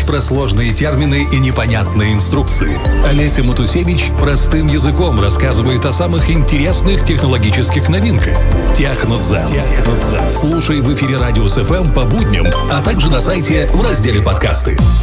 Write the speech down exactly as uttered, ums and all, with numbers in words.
про сложные термины и непонятные инструкции. Олеся Матусевич простым языком рассказывает о самых интересных технологических новинках. Технодзен. Слушай в эфире Радиус ФМ по будням, а также на сайте в разделе подкасты.